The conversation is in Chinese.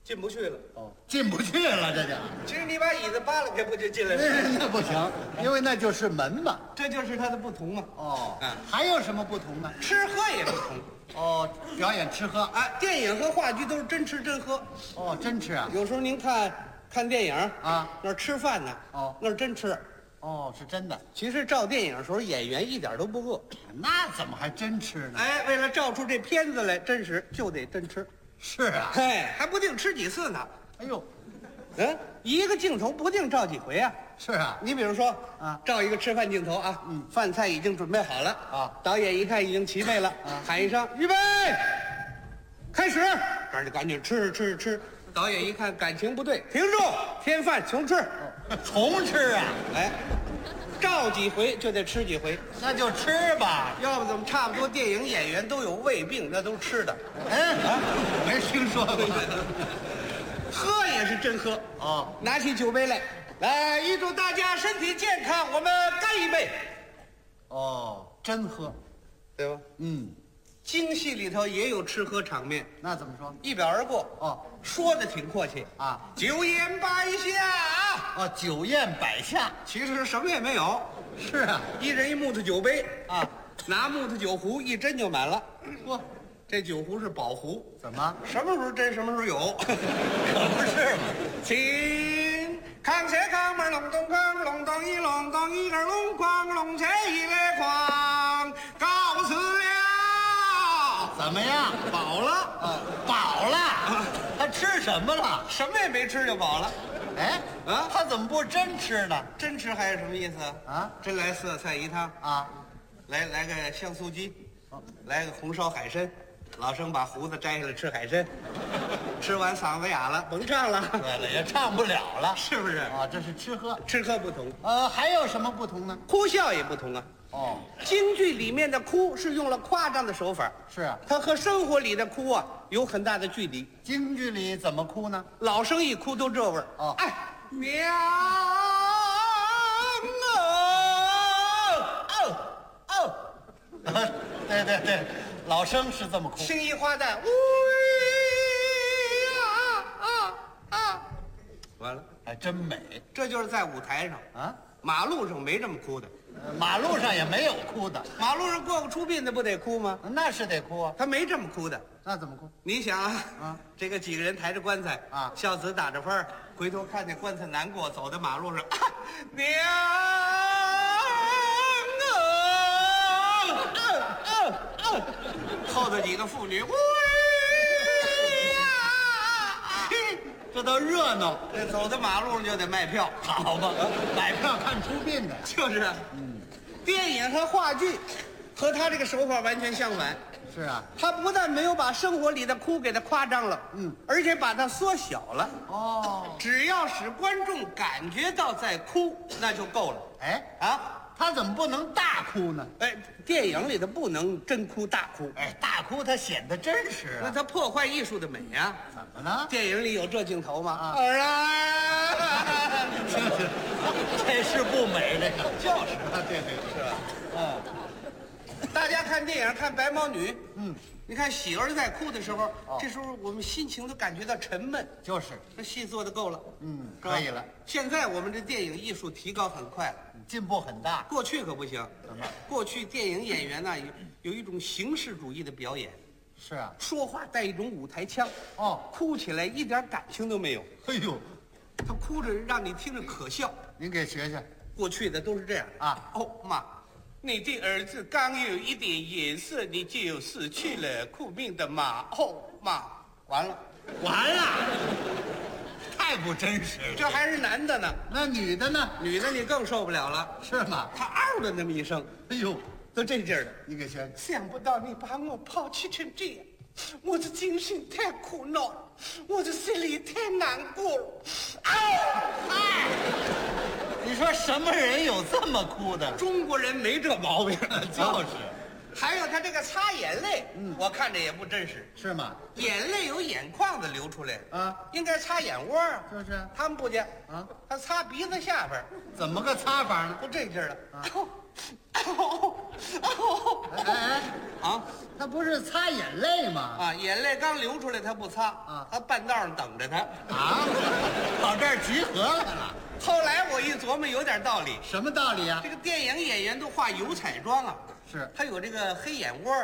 进不去了。 哦，进不去了，这就。 其实你把椅子扒拉开，不就进来了？ 那不行，因为那就是门嘛。 这就是它的不同嘛。 哦， 嗯还有什么不同呢？ 吃喝也不同。 哦，表演吃喝。 啊，电影和话剧都是真吃真喝。 哦，真吃啊。 有时候您看电影啊， 那儿吃饭呢。 哦， 那是真吃。 哦，是真的。 其实照电影的时候，演员一点都不饿。 那怎么还真吃呢？ 哎，为了照出这片子来真实，就得真吃。 是啊。 嘿，还不定吃几次呢。 哎呦， 一个镜头不定照几回啊。 是啊。 你比如说啊， 照一个吃饭镜头啊，饭菜已经准备好了啊， 导演一看已经齐备了，喊一声预备，开始，这儿就赶紧吃。导演一看感情不对，停住，添饭重吃， 重吃啊。 哎，照几回就得吃几回， 那就吃吧。 要不怎么差不多电影演员都有胃病，那都吃的。 没听说过。 喝也是真喝哦， 拿起酒杯来，预祝大家身体健康，我们干一杯。 哦，真喝。 对吧？京戏里头也有吃喝场面， 那怎么说？ 一表而过。 哦， 说的挺阔气啊， 酒宴摆下。 哦，酒宴摆下。 其实什么也没有。 是啊。 一人一木头酒杯啊， 拿木头酒壶一斟就满了。 嚯， 这酒壶是宝壶， 怎么？ 什么时候斟什么时候有。 可不是嘛。 请康切康门隆咚康隆咚一隆咚一个隆哐隆切一来哐，告辞了。 怎么样？ 饱了。 饱了。他吃什么了？ 什么也没吃就饱了。 哎，他怎么不真吃呢？ 真吃还是什么意思啊？ 真来色菜一汤啊， 来个香酥鸡，来个红烧海参。老生把胡子摘下来吃海参，吃完嗓子哑了，甭唱了。 对了，也唱不了了， 是不是？ 啊，这是吃喝。 吃喝不同。 还有什么不同呢？ 哭笑也不同啊。 哦， 京剧里面的哭是用了夸张的手法， 是啊， 它和生活里的哭啊有很大的距离。 京剧里怎么哭呢？ 老生一哭都这味儿。 哦， 哎，娘对，老生是这么哭。 青衣花旦，完了， 还真美。 这就是在舞台上啊， 马路上没这么哭的。 马路上也没有哭的。 马路上过个出殡的不得哭吗？ 那是得哭啊。 他没这么哭的。 那怎么哭？ 你想啊，这个几个人抬着棺材啊， 孝子打着幡儿，回头看见棺材难过，走在马路上，娘后头几个妇女， 这都热闹。 这走在马路上就得卖票， 好吧，买票看出殡的。 就是。电影和话剧和他这个手法完全相反。 是啊， 他不但没有把生活里的哭给他夸张了，而且把它缩小了。 哦， 只要使观众感觉到在哭，那就够了。 他怎么不能大哭呢？ 电影里头不能真哭大哭。 大哭它显得真实啊。 那它破坏艺术的美呀。 怎么呢？ 电影里有这镜头吗？ 这是不美，这个就是对，是吧？ 大家看电影看白毛女，你看喜儿在哭的时候，这时候我们心情都感觉到沉闷。 就是这戏做的够了， 可以了。 现在我们这电影艺术提高很快了， 进步很大。 过去可不行。 怎么？ 过去电影演员呢有一种形式主义的表演。 是啊， 说话带一种舞台腔。哭起来一点感情都没有。 哎呦， 他哭着让你听着可笑。 您给学学。 过去的都是这样啊。 妈，你的儿子刚有一点颜色，你就失去了苦命的妈。妈，完了， 太不真实了。 这还是男的呢。 那女的呢？ 女的你更受不了了。 是吗？ 她嗷的那么一声， 哎呦， 都这劲儿的。 你给学。 想不到你把我抛弃成这样，我的精神太苦恼了，我的心里太难过了。 你说什么人有这么哭的？ 中国人没这毛病。 就是。 还有他这个擦眼泪，我看着也不真实。 是吗？ 眼泪有眼眶子流出来啊， 应该擦眼窝啊。 就是他们不见啊， 他擦鼻子下边， 怎么个擦法呢？ 就这劲儿了。 哎， 啊他不是擦眼泪吗？ 啊！眼泪刚流出来，他不擦啊， 他半道上等着他。 啊，跑这儿集合来了， 后来我一琢磨，有点道理。 什么道理啊这？个电影演员都化油彩妆啊， 是他有这个黑眼窝